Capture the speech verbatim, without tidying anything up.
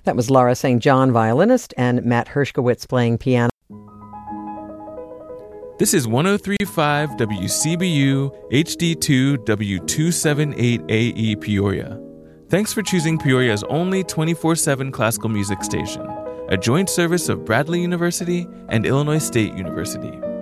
That was Laura Saint John, violinist, and Matt Hershkowitz playing piano. This is one oh three point five W C B U H D two W two seventy-eight A E Peoria. Thanks for choosing Peoria's only twenty-four seven classical music station, a joint service of Bradley University and Illinois State University.